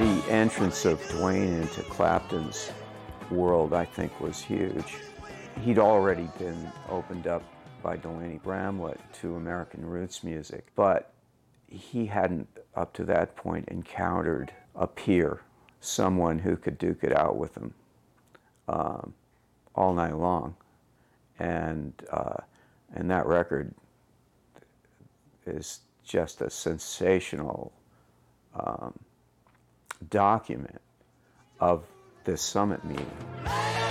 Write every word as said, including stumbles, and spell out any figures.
The entrance of Duane into Clapton's world, I think, was huge. He'd already been opened up by Delaney Bramlett to American roots music, but he hadn't, up to that point, encountered a peer, someone who could duke it out with him um, all night long. And, uh, and that record is just a sensational um, document of this summit meeting.